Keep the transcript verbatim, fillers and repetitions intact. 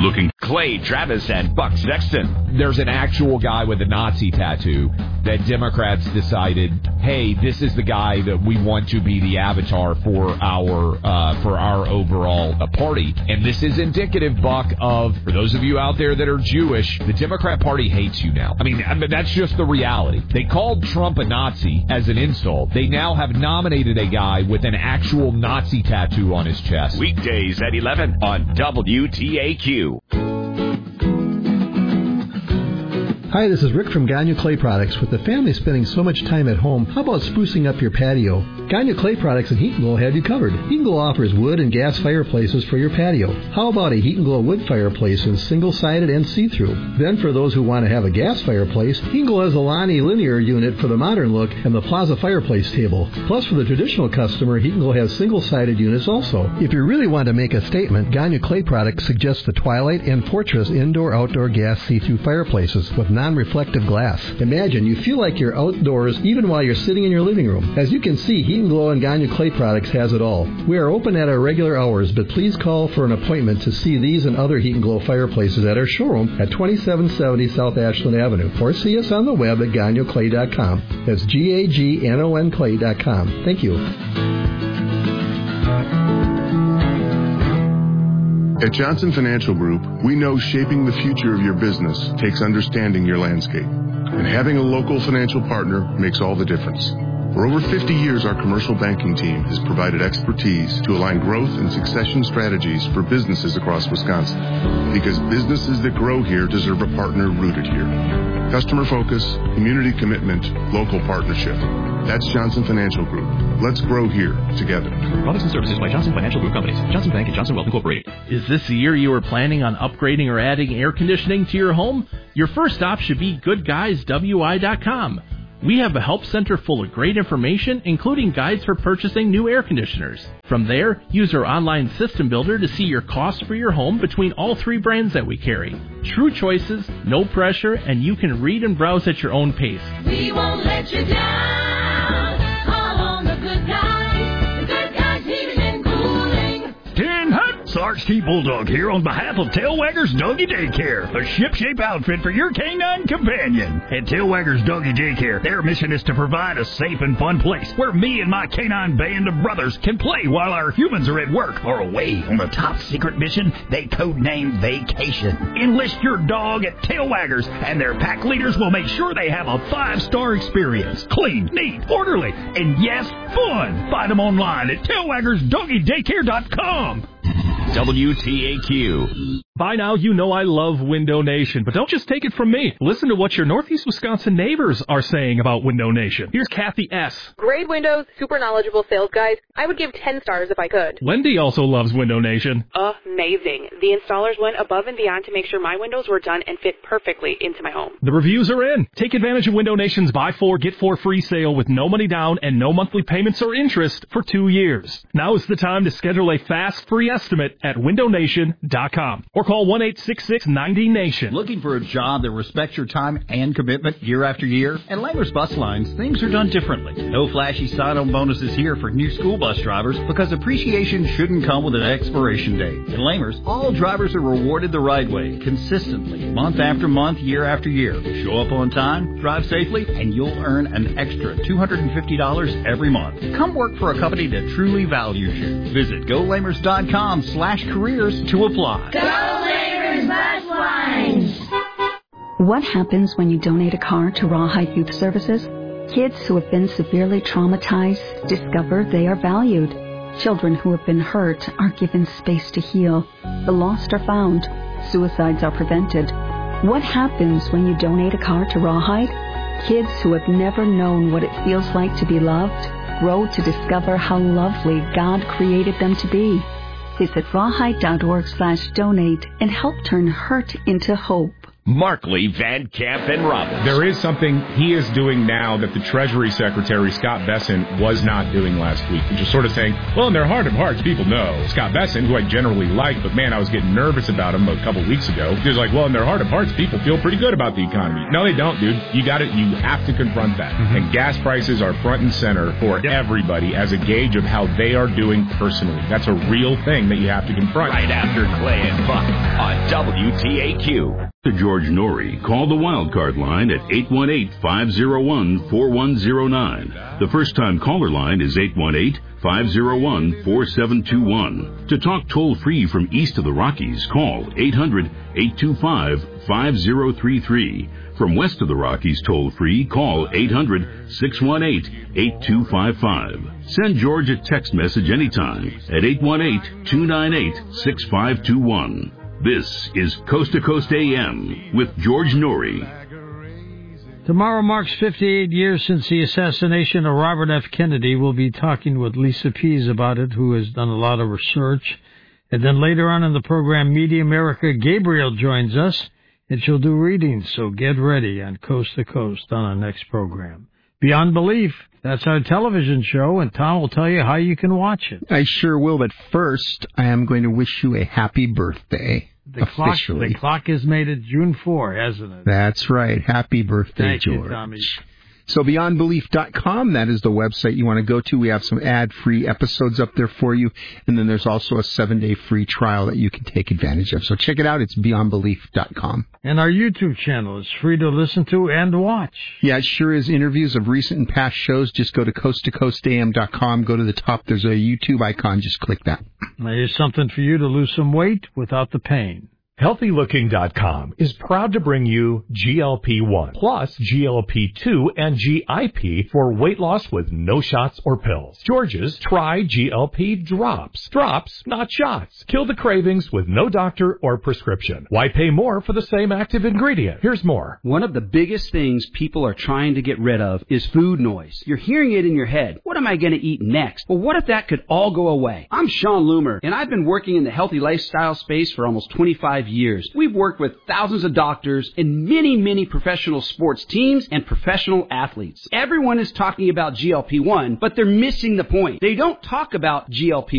looking Clay Travis and Buck Sexton. There's an actual guy with a Nazi tattoo that Democrats decided, hey, this is the guy that we want to be the avatar for our uh, for our overall uh, party. And this is indicative, Buck, of, for those of you out there that are Jewish, the Democrat Party hates you now. I mean, I mean that's just the reality. They called Trump a Nazi as an insult. They now have nominated a guy with an actual Nazi tattoo on his chest. Weekdays at eleven on W T A Q. Hi, this is Rick from Gagne Clay Products. With the family spending so much time at home, how about sprucing up your patio? Gagne Clay Products and Heat and Glow have you covered. Heat and Glow offers wood and gas fireplaces for your patio. How about a Heat and Glow wood fireplace in single-sided and see-through? Then for those who want to have a gas fireplace, Heat and Glow has a Lonnie linear unit for the modern look and the Plaza fireplace table. Plus for the traditional customer, Heat and Glow has single-sided units also. If you really want to make a statement, Gagne Clay Products suggests the Twilight and Fortress indoor-outdoor gas see-through fireplaces with non-reflective glass. Imagine you feel like you're outdoors even while you're sitting in your living room. As you can see, Heat and Glow and Gagne Clay Products has it all. We are open at our regular hours, but please call for an appointment to see these and other Heat and Glow fireplaces at our showroom at twenty-seven seventy South Ashland Avenue, or see us on the web at gagne clay dot com. That's G A G N O N clay dot com. Thank you. At Johnson Financial Group, we know shaping the future of your business takes understanding your landscape. And having a local financial partner makes all the difference. For over fifty years, our commercial banking team has provided expertise to align growth and succession strategies for businesses across Wisconsin. Because businesses that grow here deserve a partner rooted here. Customer focus, community commitment, local partnership. That's Johnson Financial Group. Let's grow here together. Products and services by Johnson Financial Group Companies. Johnson Bank and Johnson Wealth Incorporated. Is this the year you are planning on upgrading or adding air conditioning to your home? Your first stop should be good guys W I dot com. We have a help center full of great information, including guides for purchasing new air conditioners. From there, use our online system builder to see your costs for your home between all three brands that we carry. True choices, no pressure, and you can read and browse at your own pace. We won't let you down. Call on the good guys. The good guys heating and cooling. Tin Hut! Sarge T. Bulldog here on behalf of Tailwaggers Doggy Daycare, a ship-shape outfit for your canine companion. At Tailwaggers Doggy Daycare, their mission is to provide a safe and fun place where me and my canine band of brothers can play while our humans are at work or away on a top-secret mission they codenamed Vacation. Enlist your dog at Tailwaggers, and their pack leaders will make sure they have a five-star experience. Clean, neat, orderly, and yes, fun. Find them online at tailwaggers doggy daycare dot com. W T A Q. By now, you know I love Window Nation, but don't just take it from me. Listen to what your Northeast Wisconsin neighbors are saying about Window Nation. Here's Kathy S. Great windows, super knowledgeable sales guys. I would give ten stars if I could. Wendy also loves Window Nation. Amazing. The installers went above and beyond to make sure my windows were done and fit perfectly into my home. The reviews are in. Take advantage of Window Nation's buy four, get four free sale with no money down and no monthly payments or interest for two years. Now is the time to schedule a fast, free estimate at window nation dot com or call one eight six six ninety nation. Looking for a job that respects your time and commitment year after year? At Langers Bus Lines, things are done differently. No flashy sign-on bonuses here for new school bus drivers because appreciation shouldn't come with an expiration date. At Langers, all drivers are rewarded the right way, consistently, month after month, year after year. Show up on time, drive safely, and you'll earn an extra two hundred fifty dollars every month. Come work for a company that truly values you. Visit go langers dot com slash careers to apply. Go Langers Bus Lines! What happens when you donate a car to Rawhide Youth Services? Kids who have been severely traumatized discover they are valued. Children who have been hurt are given space to heal. The lost are found. Suicides are prevented. What happens when you donate a car to Rawhide? Kids who have never known what it feels like to be loved grow to discover how lovely God created them to be. Visit rawhide dot org slash donate and help turn hurt into hope. Markley, Van Camp, and Robbins. There is something he is doing now that the Treasury Secretary, Scott Bessent, was not doing last week, which is sort of saying, well, in their heart of hearts, people know Scott Bessent, who I generally like, but man, I was getting nervous about him a couple weeks ago. He was like, well, in their heart of hearts, people feel pretty good about the economy. No, they don't, dude. You got it. You have to confront that. Mm-hmm. And gas prices are front and center for yep. everybody as a gauge of how they are doing personally. That's a real thing that you have to confront. Right after Clay and Buck on W T A Q. To George Norrie, call the Wildcard line at eight one eight, five oh one, four one oh nine. The first-time caller line is eight one eight, five oh one, four seven two one. To talk toll-free from east of the Rockies, call eight hundred, eight two five, five oh three three. From west of the Rockies toll-free, call eight hundred, six one eight, eight two five five. Send George a text message anytime at eight one eight, two nine eight, six five two one. This is Coast to Coast A M with George Norrie. Tomorrow marks fifty-eight years since the assassination of Robert F. Kennedy. We'll be talking with Lisa Pease about it, who has done a lot of research. And then later on in the program, Media America, Gabriel joins us, and she'll do readings. So get ready on Coast to Coast on our next program. Beyond Belief, that's our television show, and Tom will tell you how you can watch it. I sure will, but first, I am going to wish you a happy birthday. The officially. Clock, the clock has made it June fourth, hasn't it? That's right. Happy birthday, Thank George. You, Tommy. So beyond belief dot com, that is the website you want to go to. We have some ad-free episodes up there for you. And then there's also a seven-day free trial that you can take advantage of. So check it out. It's beyond belief dot com. And our YouTube channel is free to listen to and watch. Yeah, it sure is. Interviews of recent and past shows. Just go to coast to coast A M dot com. Go to the top. There's a YouTube icon. Just click that. Now, here's something for you to lose some weight without the pain. Healthy Looking dot com is proud to bring you G L P one plus G L P two and G I P for weight loss with no shots or pills. George's Try G L P Drops. Drops, not shots. Kill the cravings with no doctor or prescription. Why pay more for the same active ingredient? Here's more. One of the biggest things people are trying to get rid of is food noise. You're hearing it in your head. What am I going to eat next? Well, what if that could all go away? I'm Sean Loomer, and I've been working in the healthy lifestyle space for almost twenty-five years. We've worked with thousands of doctors and many, many professional sports teams and professional athletes. Everyone is talking about G L P one, but they're missing the point. They don't talk about G L P